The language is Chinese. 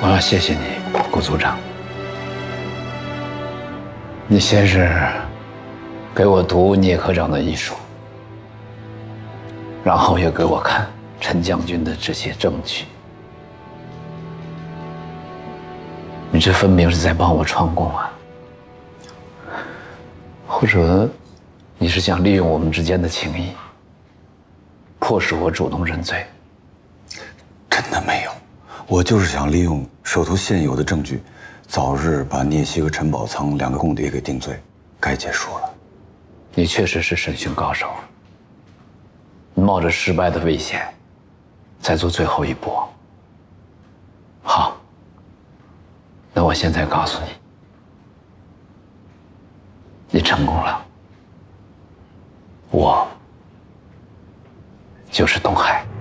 我要谢谢你，顾组长。你先是给我读聂科长的遗书，然后也给我看陈将军的这些证据。你这分明是在帮我串供啊！或者，你是想利用我们之间的情谊，迫使我主动认罪？ 真的没有，我就是想利用手头现有的证据，早日把聂曦和陈宝仓2个共谍给定罪，该结束了。 你确实是审讯高手，你冒着失败的危险，再做最后一搏。好，那我现在告诉你，你成功了，我就是东海。